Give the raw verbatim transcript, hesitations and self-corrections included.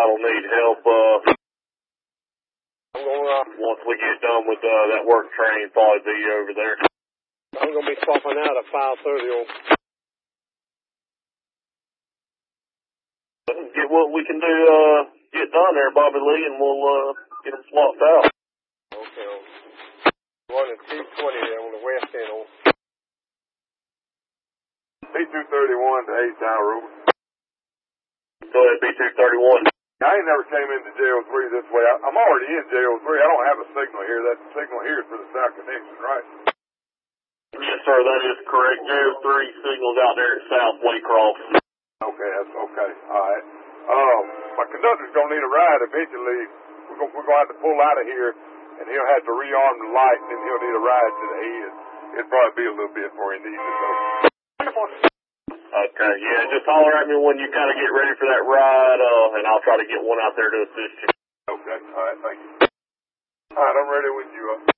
will need help, uh, I'm gonna, uh, once we get done with, uh, that work train, probably be over there. I'm gonna be swapping out at five thirty on. Get what we can do, uh, get done there, Bobby Lee, and we'll, uh, get them swapped out. Okay, on one at two twenty there on the west end on. B two thirty-one to eight Tower Road. Go ahead, B two thirty-one. I ain't never came into J O three this way. I, I'm already in J O three. I don't have a signal here. That signal here is for the south connection, right? Yes, sir, that is correct. J O three signals out there at South Waycross. Okay, that's okay. All right. Um, my conductor's going to need a ride eventually. We're going we're gonna have to pull out of here, and he'll have to rearm the light, and he'll need a ride to the head. It'll probably be a little bit before he needs it, so. Wonderful. Okay, yeah, just holler at me when you kind of get ready for that ride, uh, and I'll try to get one out there to assist you. Okay, all right, thank you. All right, I'm ready with you. Uh.